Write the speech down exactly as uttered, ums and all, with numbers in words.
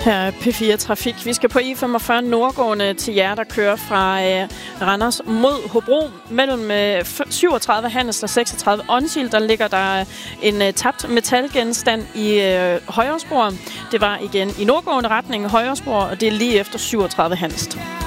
Her er P fire Trafik. Vi skal på E femogfyrre nordgående til jer, der kører fra øh, Randers mod Hobro. Mellem øh, syvogtredive Handels og seksogtredive Onsild, der ligger der en øh, tabt metalgenstand i øh, højre spor. Det var igen i nordgående retning højre spor, og det er lige efter syvogtredive Handels.